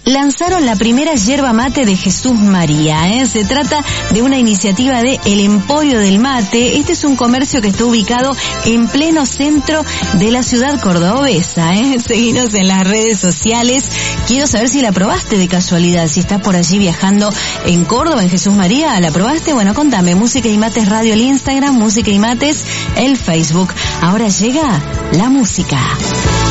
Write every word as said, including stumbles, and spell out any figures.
lanzaron la primera yerba mate de Jesús María. ¿eh? Se trata de una iniciativa de El Emporio del Mate. Este es un comercio que está ubicado en pleno centro de la ciudad cordobesa. ¿eh? Seguinos en las redes sociales. Quiero saber si la probaste de casualidad, si estás por allí viajando en Córdoba, en Jesús María. ¿La probaste? Bueno, contame. Música y Mates Radio el Instagram, Música y Mates el Facebook. Ahora llega la música.